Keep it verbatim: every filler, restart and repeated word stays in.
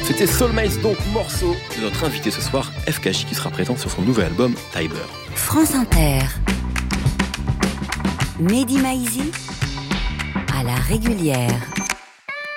C'était Soulmates, donc morceau de notre invité ce soir, F K J, qui sera présent sur son nouvel album Tiber. France Inter. Mehdi Maizi à la régulière.